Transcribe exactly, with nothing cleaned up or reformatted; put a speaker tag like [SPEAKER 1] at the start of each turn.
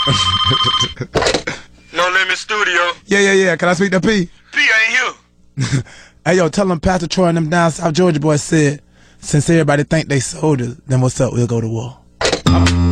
[SPEAKER 1] No Limit Studio.
[SPEAKER 2] Yeah, yeah, yeah. Can I speak to P?
[SPEAKER 1] P ain't here.
[SPEAKER 2] Hey, yo, tell them Pastor Troy and them down South Georgia boys said, since everybody think they soldiers, then what's up? We'll go to war.